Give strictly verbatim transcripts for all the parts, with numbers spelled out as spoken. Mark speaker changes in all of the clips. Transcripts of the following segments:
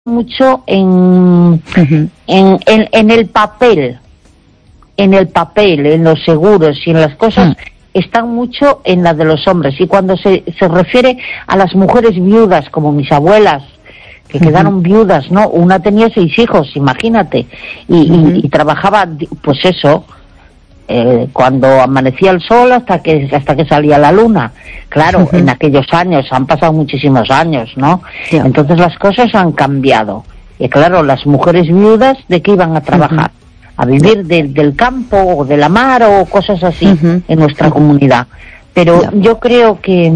Speaker 1: mucho en, uh-huh. en, en, en el papel, en el papel, en los seguros y en las cosas, uh-huh. están mucho en la de los hombres. Y cuando se, se refiere a las mujeres viudas, como mis abuelas, que uh-huh. quedaron viudas, ¿no? Una tenía seis hijos, imagínate, y, uh-huh. y, y trabajaba, pues eso, eh, cuando amanecía el sol hasta que hasta que salía la luna. Claro, uh-huh. en aquellos años, han pasado muchísimos años, ¿no? Yeah. Entonces las cosas han cambiado. Y claro, las mujeres viudas, ¿de qué iban a trabajar? Uh-huh. A vivir de, del campo o de la mar o cosas así uh-huh. en nuestra uh-huh. comunidad. Pero yeah. yo creo que,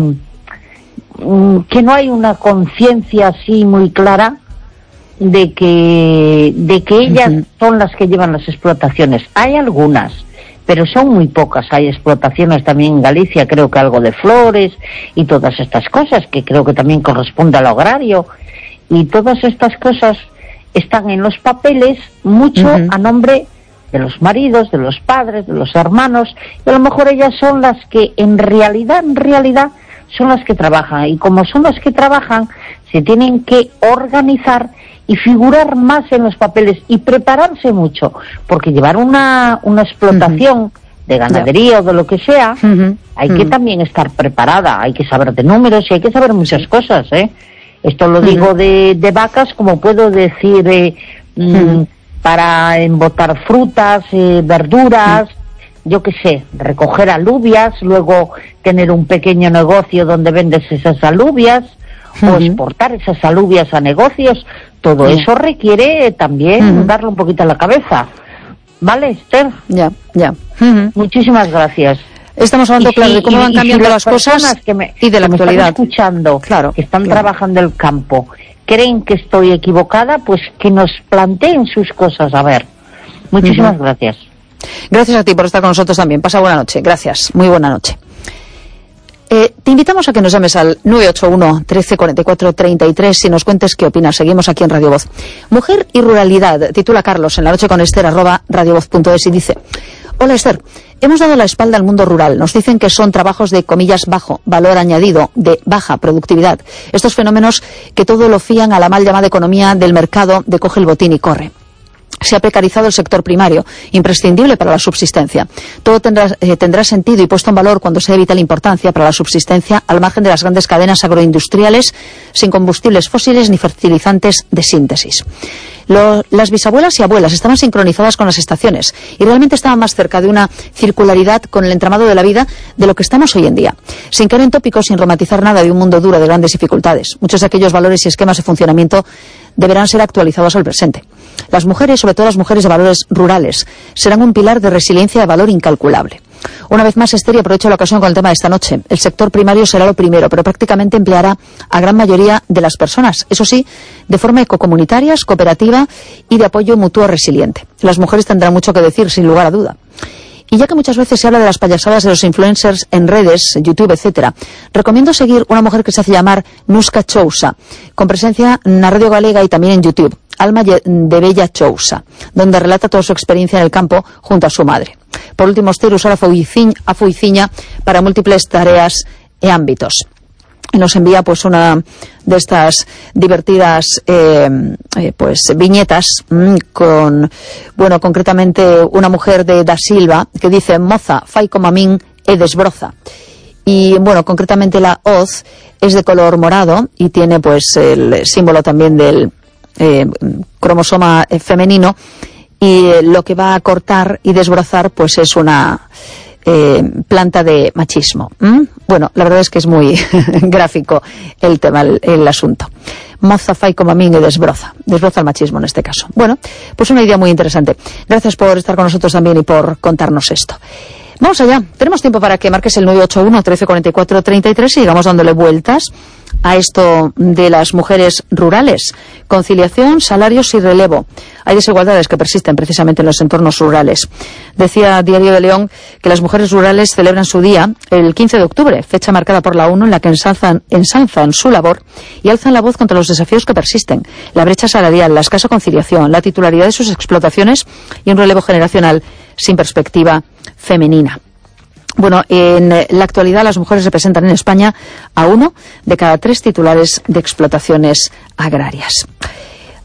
Speaker 1: que no hay una conciencia así muy clara de que, de que ellas uh-huh. son las que llevan las explotaciones. Hay algunas, pero son muy pocas. Hay explotaciones también en Galicia, creo que algo de flores y todas estas cosas, que creo que también corresponde al agrario, y todas estas cosas están en los papeles mucho uh-huh. a nombre de los maridos, de los padres, de los hermanos, y a lo mejor ellas son las que en realidad, en realidad, son las que trabajan, y como son las que trabajan, se tienen que organizar y figurar más en los papeles y prepararse mucho, porque llevar una, una explotación uh-huh. de ganadería yeah. o de lo que sea, uh-huh. hay uh-huh. que también estar preparada, hay que saber de números y hay que saber muchas cosas, ¿eh? Esto lo uh-huh. digo de, de vacas, como puedo decir eh, uh-huh. para embotar frutas, eh, verduras, uh-huh. yo qué sé, recoger alubias, luego tener un pequeño negocio donde vendes esas alubias, uh-huh. o exportar esas alubias a negocios. Todo yeah. eso requiere también uh-huh. darle un poquito a la cabeza. ¿Vale, Esther?
Speaker 2: Ya, ya. Uh-huh.
Speaker 1: Muchísimas gracias.
Speaker 2: Estamos hablando, claro, de cómo van cambiando
Speaker 1: si
Speaker 2: las, las cosas
Speaker 1: que me,
Speaker 2: y de la
Speaker 1: que
Speaker 2: actualidad.
Speaker 1: Me están escuchando,
Speaker 2: claro,
Speaker 1: que están
Speaker 2: claro.
Speaker 1: trabajando el campo, creen que estoy equivocada, pues que nos planteen sus cosas. A ver, muchísimas uh-huh. gracias.
Speaker 2: Gracias a ti por estar con nosotros también. Pasa buena noche. Gracias. Muy buena noche. Eh, te invitamos a que nos llames al nueve ocho uno, trece cuarenta y cuatro, treinta y tres y nos cuentes qué opinas. Seguimos aquí en Radio Voz. Mujer y ruralidad, titula Carlos en La Noche con Esther, arroba radiovoz punto es, y dice: hola Esther, hemos dado la espalda al mundo rural. Nos dicen que son trabajos de, comillas, bajo valor añadido, de baja productividad. Estos fenómenos que todo lo fían a la mal llamada economía del mercado de coge el botín y corre. Se ha precarizado el sector primario, imprescindible para la subsistencia. Todo tendrá, eh, tendrá sentido y puesto en valor cuando sea de vital importancia para la subsistencia al margen de las grandes cadenas agroindustriales sin combustibles fósiles ni fertilizantes de síntesis. Lo, las bisabuelas y abuelas estaban sincronizadas con las estaciones y realmente estaban más cerca de una circularidad con el entramado de la vida de lo que estamos hoy en día. Sin caer en tópicos, sin romantizar nada de un mundo duro de grandes dificultades. Muchos de aquellos valores y esquemas de funcionamiento deberán ser actualizados al presente. Las mujeres, sobre todo las mujeres de valores rurales, serán un pilar de resiliencia de valor incalculable. Una vez más, Esther, y aprovecho la ocasión con el tema de esta noche. El sector primario será lo primero, pero prácticamente empleará a gran mayoría de las personas. Eso sí, de forma ecocomunitaria, cooperativa y de apoyo mutuo resiliente. Las mujeres tendrán mucho que decir, sin lugar a duda. Y ya que muchas veces se habla de las payasadas de los influencers en redes, YouTube, etcétera, recomiendo seguir una mujer que se hace llamar Nuska Chousa, con presencia en la Radio Galega y también en YouTube, Alma de Bella Chousa, donde relata toda su experiencia en el campo junto a su madre. Por último, Esther usar a Fuiciña para múltiples tareas e ámbitos. Y nos envía pues una de estas divertidas eh, eh, pues viñetas mmm, con, bueno, concretamente una mujer de Da Silva que dice: moza, fai como a min e desbroza. Y bueno, concretamente la hoz es de color morado y tiene pues el símbolo también del eh, cromosoma femenino, y eh, lo que va a cortar y desbrozar pues es una Eh, planta de machismo. ¿Mm? Bueno, la verdad es que es muy gráfico el tema, el, el asunto. Moza fai como a min e desbroza. Desbroza el machismo en este caso. Bueno, pues una idea muy interesante. Gracias por estar con nosotros también y por contarnos esto. Vamos allá. Tenemos tiempo para que marques el nueve ocho uno, trece cuarenta y cuatro, treinta y tres y sigamos dándole vueltas a esto de las mujeres rurales. Conciliación, salarios y relevo. Hay desigualdades que persisten precisamente en los entornos rurales. Decía Diario de León que las mujeres rurales celebran su día el quince de octubre, fecha marcada por la ONU en la que ensalzan, ensalzan su labor y alzan la voz contra los desafíos que persisten. La brecha salarial, la escasa conciliación, la titularidad de sus explotaciones y un relevo generacional sin perspectiva femenina. Bueno, en la actualidad las mujeres representan en España a uno de cada tres titulares de explotaciones agrarias.